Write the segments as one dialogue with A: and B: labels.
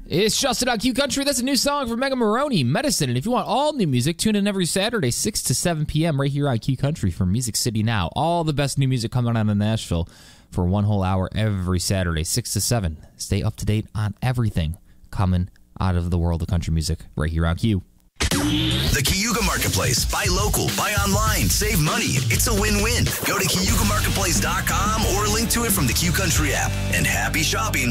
A: It's Justin on Q Country. That's a new song from Mega Maroney, Medicine. And if you want all new music, tune in every Saturday, 6 to 7 p.m. right here on Q Country for Music City Now. All the best new music coming out of Nashville for one whole hour every Saturday, 6 to 7. Stay up to date on everything coming out of the world of country music right here on Q.
B: The Cayuga Marketplace. Buy local, buy online, save money. It's a win-win. Go to CayugaMarketplace.com or link to it from the Q Country app. And happy shopping.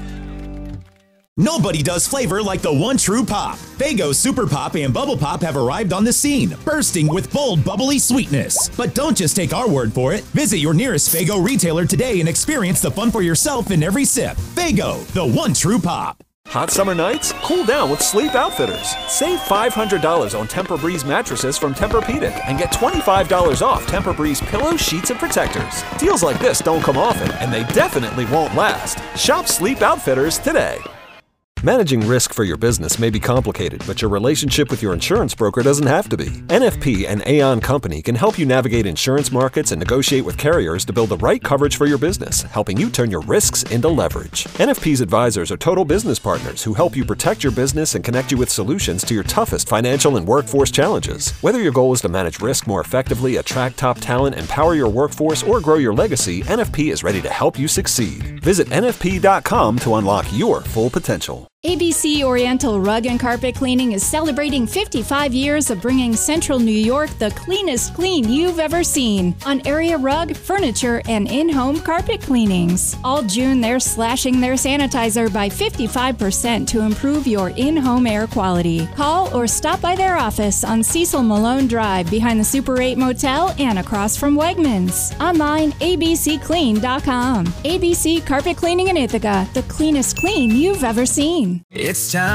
C: Nobody does flavor like the one true pop. Faygo Super Pop and Bubble Pop have arrived on the scene, bursting with bold, bubbly sweetness. But don't just take our word for it. Visit your nearest Faygo retailer today and experience the fun for yourself in every sip. Faygo, the one true pop.
D: Hot summer nights? Cool down with Sleep Outfitters. Save $500 on Tempur-Breeze mattresses from Tempur-Pedic and get $25 off Tempur-Breeze pillows, sheets, and protectors. Deals like this don't come often, and they definitely won't last. Shop Sleep Outfitters today. Managing risk for your business may be complicated, but your relationship with your insurance broker doesn't have to be. NFP and Aon Company can help you navigate insurance markets and negotiate with carriers to build the right coverage for your business, helping you turn your risks into leverage. NFP's advisors are total business partners who help you protect your business and connect you with solutions to your toughest financial and workforce challenges. Whether your goal is to manage risk more effectively, attract top talent, empower your workforce, or grow your legacy, NFP is ready to help you succeed. Visit NFP.com to unlock your full potential.
E: ABC Oriental Rug and Carpet Cleaning is celebrating 55 years of bringing Central New York the cleanest clean you've ever seen on area rug, furniture, and in-home carpet cleanings. All June, they're slashing their sanitizer by 55% to improve your in-home air quality. Call or stop by their office on Cecil Malone Drive behind the Super 8 Motel and across from Wegmans. Online, abcclean.com. ABC Carpet Cleaning in Ithaca, the cleanest clean you've ever seen.
B: It's time